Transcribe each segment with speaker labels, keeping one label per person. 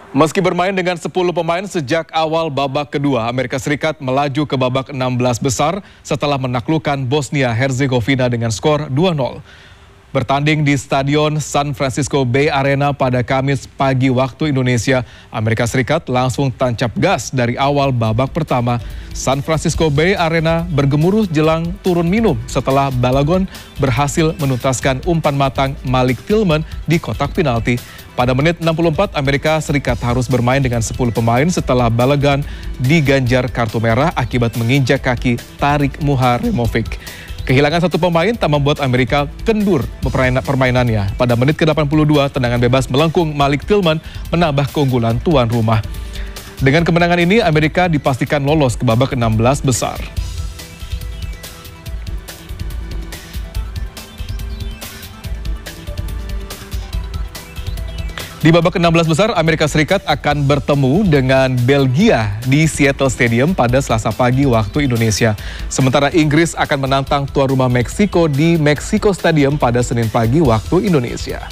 Speaker 1: Meski bermain dengan 10 pemain sejak awal babak kedua, Amerika Serikat melaju ke babak 16 besar setelah menaklukkan Bosnia-Herzegovina dengan skor 2-0. Bertanding di Stadion San Francisco Bay Arena pada Kamis pagi waktu Indonesia, Amerika Serikat langsung tancap gas dari awal babak pertama. San Francisco Bay Arena bergemuruh jelang turun minum setelah Balogun berhasil menuntaskan umpan matang Malik Tillman di kotak penalti. Pada menit 64, Amerika Serikat harus bermain dengan 10 pemain setelah Balogun diganjar kartu merah akibat menginjak kaki Tarik Muharemovic. Kehilangan satu pemain tak membuat Amerika kendur permainannya. Pada menit ke-82, tendangan bebas melengkung Malik Tillman menambah keunggulan tuan rumah. Dengan kemenangan ini, Amerika dipastikan lolos ke babak 16 besar. Di babak 16 besar, Amerika Serikat akan bertemu dengan Belgia di Seattle Stadium pada Selasa pagi waktu Indonesia. Sementara Inggris akan menantang tuan rumah Meksiko di Mexico Stadium pada Senin pagi waktu Indonesia.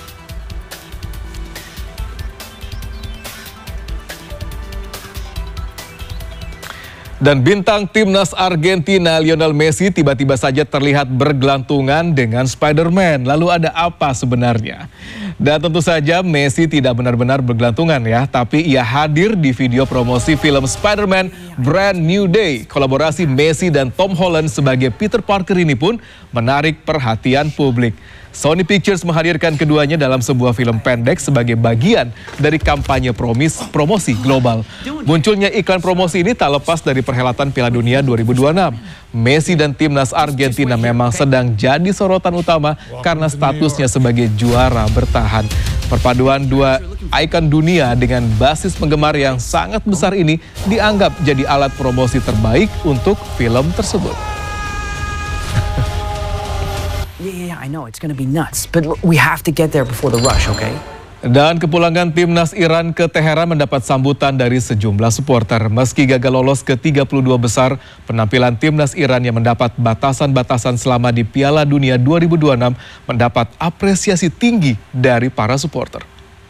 Speaker 1: Dan bintang timnas Argentina Lionel Messi tiba-tiba saja terlihat bergelantungan dengan Spider-Man. Lalu ada apa sebenarnya? Dan tentu saja Messi tidak benar-benar bergelantungan ya, tapi ia hadir di video promosi film Spider-Man Brand New Day. Kolaborasi Messi dan Tom Holland sebagai Peter Parker ini pun menarik perhatian publik. Sony Pictures menghadirkan keduanya dalam sebuah film pendek sebagai bagian dari kampanye promosi global. Munculnya iklan promosi ini tak lepas dari perhelatan Piala Dunia 2026. Messi dan timnas Argentina memang sedang jadi sorotan utama karena statusnya sebagai juara bertahan. Perpaduan dua ikon dunia dengan basis penggemar yang sangat besar ini dianggap jadi alat promosi terbaik untuk film tersebut.
Speaker 2: Yeah, I know it's gonna be nuts, but we have to get there before the rush, okay?
Speaker 1: Dan kepulangan timnas Iran ke Teheran mendapat sambutan dari sejumlah supporter. Meski gagal lolos ke 32 besar, penampilan timnas Iran yang mendapat batasan-batasan selama di Piala Dunia 2026 mendapat apresiasi tinggi dari para supporter.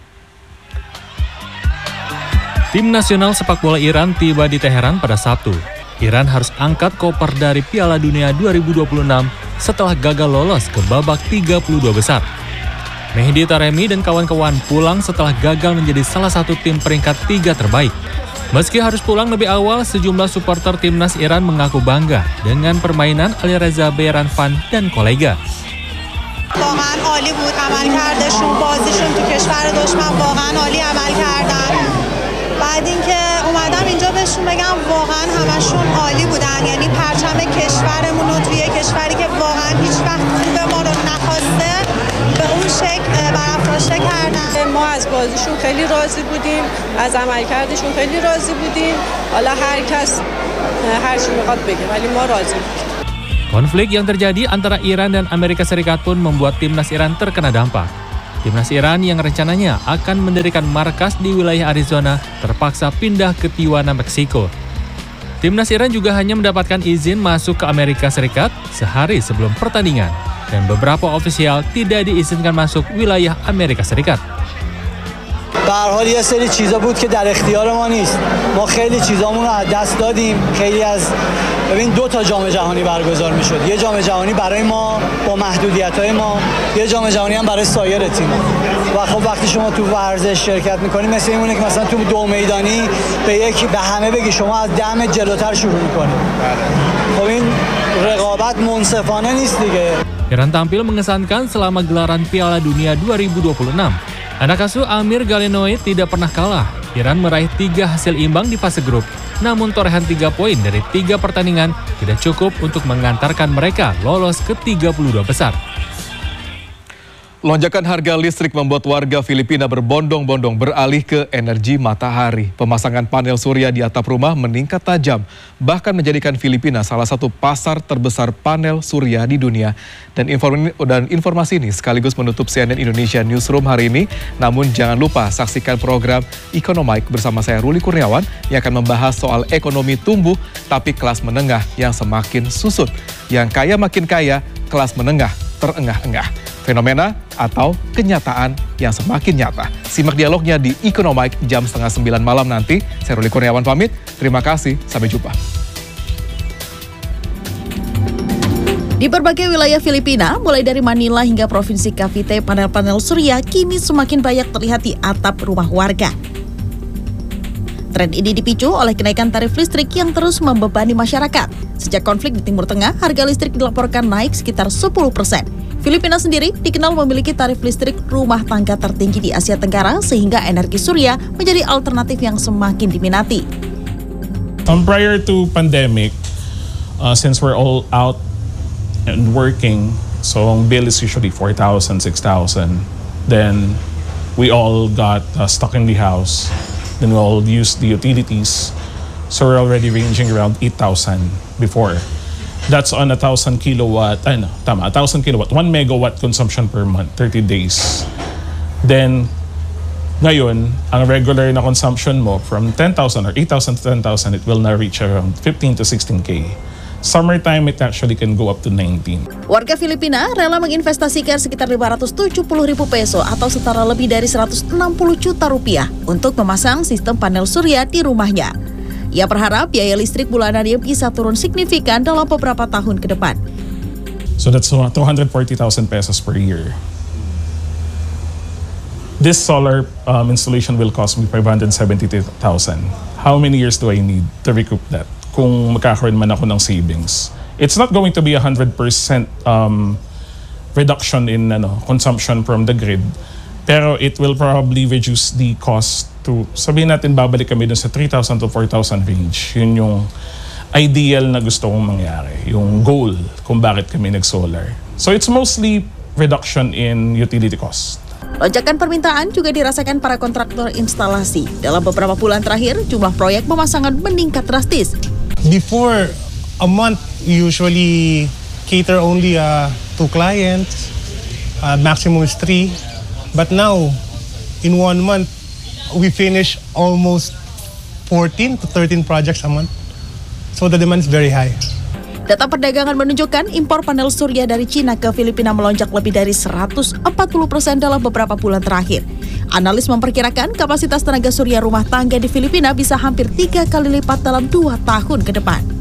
Speaker 3: Tim nasional sepak bola Iran tiba di Teheran pada Sabtu. Iran harus angkat koper dari Piala Dunia 2026 setelah gagal lolos ke babak 32 besar. Mehdi Taremi dan kawan-kawan pulang setelah gagal menjadi salah satu tim peringkat 3 terbaik. Meski harus pulang lebih awal, sejumlah supporter timnas Iran mengaku bangga dengan permainan Alireza Behranfan dan kolega.
Speaker 4: واقعا عالی بود عملکردشون بازیشون تو کشور دشمن واقعا عالی عمل کردن بعد اینکه اومدم اینجا بهشون بگم واقعا همشون عالی بودن یعنی پرچم کشورمون رو توی کشوری که واقعا هیچ وقت خوب ما رو نخواسته به اون شکل برافراشته کردن
Speaker 5: ما از بازیشون خیلی راضی بودیم از عملکردشون خیلی راضی بودیم حالا هر کس هر چی میخواد بگه ولی ما راضی بودیم.
Speaker 3: Konflik yang terjadi antara Iran dan Amerika Serikat pun membuat timnas Iran terkena dampak. Timnas Iran yang rencananya akan mendirikan markas di wilayah Arizona terpaksa pindah ke Tijuana, Meksiko. Timnas Iran juga hanya mendapatkan izin masuk ke Amerika Serikat sehari sebelum pertandingan dan beberapa ofisial tidak diizinkan masuk wilayah Amerika Serikat.
Speaker 6: به هر حال یه سری چیزا بود که در اختیار ما نیست. ما خیلی چیزامون رو از دست دادیم. خیلی از ببین 2 تا جام جهانی برگزار میشد. یه جام جهانی برای ما با محدودیت‌های ما، یه جام جهانی هم برای سایر تیم‌ها. و خب وقتی شما تو ورزش شرکت می‌کنی مثل اینه که مثلا تو 2 میدانی به همه بگی شما از 10 متر جلوتر شروع می‌کنید. خب این رقابت منصفانه نیست دیگه.
Speaker 3: Iran tampil mengesankan selama gelaran Piala Dunia 2026. Anak asuh Amir Galenoid tidak pernah kalah. Iran meraih 3 hasil imbang di fase grup. Namun torehan 3 poin dari 3 pertandingan tidak cukup untuk mengantarkan mereka lolos ke 32 besar.
Speaker 1: Lonjakan harga listrik membuat warga Filipina berbondong-bondong beralih ke energi matahari. Pemasangan panel surya di atap rumah meningkat tajam, bahkan menjadikan Filipina salah satu pasar terbesar panel surya di dunia. Dan informasi ini sekaligus menutup CNN Indonesia Newsroom hari ini. Namun jangan lupa saksikan program Economic bersama saya Ruli Kurniawan yang akan membahas soal ekonomi tumbuh tapi kelas menengah yang semakin susut. Yang kaya makin kaya, kelas menengah terengah-engah. fenomena atau kenyataan yang semakin nyata. Simak dialognya di Economic jam 8:30 malam nanti. Saya Ruli Kurniawan pamit. Terima kasih, sampai jumpa.
Speaker 7: Di berbagai wilayah Filipina, mulai dari Manila hingga Provinsi Cavite, panel-panel surya kini semakin banyak terlihat di atap rumah warga. Tren ini dipicu oleh kenaikan tarif listrik yang terus membebani masyarakat. Sejak konflik di Timur Tengah, harga listrik dilaporkan naik sekitar 10%. Filipina sendiri dikenal memiliki tarif listrik rumah tangga tertinggi di Asia Tenggara, sehingga energi surya menjadi alternatif yang semakin diminati.
Speaker 8: Prior to pandemic, since we're all out and working, so ang bill is usually 4,000, 6,000. Then we all got stuck in the house. Then we all used the utilities. So we're already ranging around 8,000 before. That's on 1,000 kilowatt, 1,000 kilowatt, 1 megawatt consumption per month, 30 days. Then, ngayon, ang regular na consumption mo from 10,000 or 8,000 to 10,000, it will now reach around 15 to 16K. Summertime, it actually can go up to 19.
Speaker 7: Warga Filipina rela menginvestasikan sekitar 570.000 peso atau setara lebih dari 160 juta rupiah untuk memasang sistem panel surya di rumahnya. Ia berharap biaya listrik bulanannya bisa turun signifikan dalam beberapa tahun ke depan.
Speaker 8: So that's 240,000 pesos per year. This solar installation will cost me 572,000. How many years do I need to recoup that? Kung magkakaroon man ako ng savings. It's not going to be 100% reduction in consumption from the grid, pero it will probably reduce the cost to, sabihin natin babalik kami dun sa 3,000 to 4,000 range. Yun yung ideal na gusto kong mangyari, yung goal kung bakit kami nag-solar. So it's mostly reduction in utility cost.
Speaker 7: Lonjakan permintaan juga dirasakan para kontraktor instalasi. Dalam beberapa bulan terakhir, jumlah proyek pemasangan meningkat drastis.
Speaker 9: Before a month, we usually cater only 2 clients, maximum is 3. But now, in 1 month, we finish almost 14 to 13 projects a month. So the demand is very high.
Speaker 7: Data perdagangan menunjukkan impor panel surya dari Cina ke Filipina melonjak lebih dari 140% dalam beberapa bulan terakhir. Analis memperkirakan kapasitas tenaga surya rumah tangga di Filipina bisa hampir 3 kali lipat dalam 2 tahun ke depan.